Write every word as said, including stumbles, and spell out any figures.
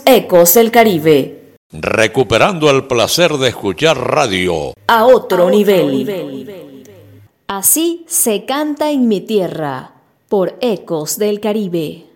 Ecos del Caribe. Recuperando el placer de escuchar radio a otro, a otro nivel. nivel. Así se canta en mi tierra, por Ecos del Caribe.